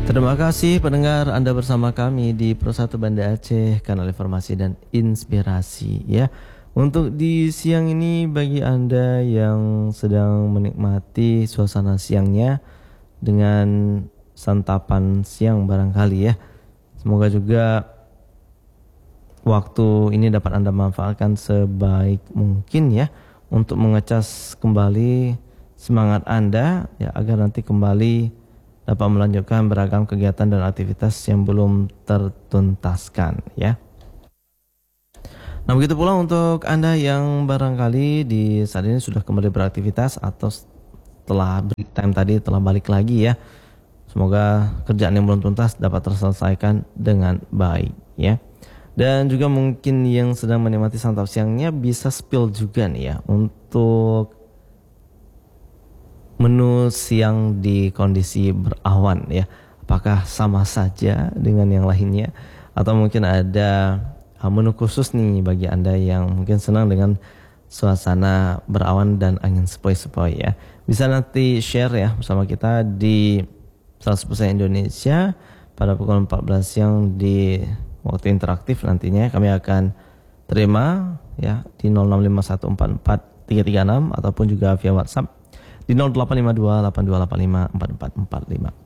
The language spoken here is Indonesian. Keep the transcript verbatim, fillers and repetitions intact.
Terima kasih pendengar, Anda bersama kami di Pro satu Banda Aceh, kanal informasi dan inspirasi ya. Untuk di siang ini bagi Anda yang sedang menikmati suasana siangnya dengan santapan siang barangkali ya. Semoga juga waktu ini dapat Anda manfaatkan sebaik mungkin ya untuk mengecas kembali semangat Anda ya agar nanti kembali dapat melanjutkan beragam kegiatan dan aktivitas yang belum tertuntaskan ya. Nah begitu pula untuk Anda yang barangkali di saat ini sudah kembali beraktivitas atau setelah break time tadi telah balik lagi ya. Semoga kerjaan yang belum tuntas dapat terselesaikan dengan baik ya. Dan juga mungkin yang sedang menikmati santap siangnya bisa spill juga nih ya untuk menu siang di kondisi berawan ya. Apakah sama saja dengan yang lainnya atau mungkin ada menu khusus nih bagi Anda yang mungkin senang dengan suasana berawan dan angin sepoi-sepoi ya. Bisa nanti share ya bersama kita di seratus persen Indonesia pada pukul empat belas siang di waktu interaktif nantinya. Kami akan terima ya di nol enam lima satu empat empat tiga tiga enam ataupun juga via WhatsApp di nol delapan lima dua delapan dua delapan lima empat empat empat lima.